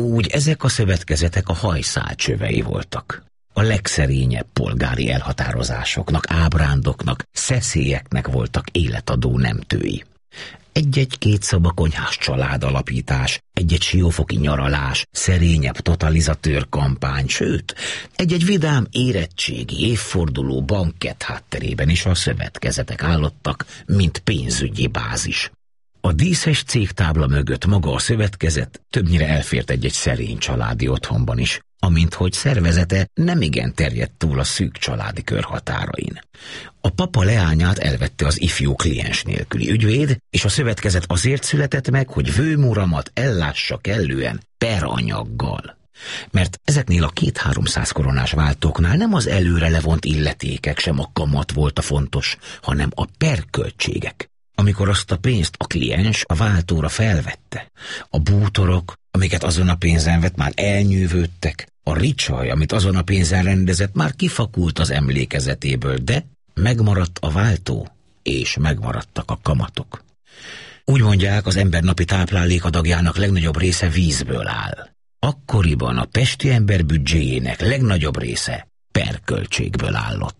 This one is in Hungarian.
Úgy ezek a szövetkezetek a hajszál csövei voltak. A legszerényebb polgári elhatározásoknak, ábrándoknak, szeszélyeknek voltak életadó nemtői. Egy-egy kétszobakonyhás családalapítás, egy-egy siófoki nyaralás, szerényebb totalizatőr kampány, sőt, egy-egy vidám érettségi évforduló bankett hátterében is a szövetkezetek állottak, mint pénzügyi bázis. A díszes cégtábla mögött maga a szövetkezet többnyire elfért egy-egy szerény családi otthonban is, aminthogy szervezete nemigen terjedt túl a szűk családi kör határain. A papa leányát elvette az ifjú kliens nélküli ügyvéd, és a szövetkezet azért született meg, hogy vőmuramat ellássa kellően peranyaggal. Mert ezeknél a 200-300 koronás váltóknál nem az előre levont illetékek, sem a kamat volt a fontos, hanem a perköltségek. Amikor azt a pénzt a kliens a váltóra felvette, a bútorok, amiket azon a pénzen vett, már elnyűvődtek, a ricsaj, amit azon a pénzen rendezett, már kifakult az emlékezetéből, de megmaradt a váltó, és megmaradtak a kamatok. Úgy mondják, az ember napi táplálékadagjának legnagyobb része vízből áll. Akkoriban a pesti ember büdzséjének legnagyobb része perköltségből állott.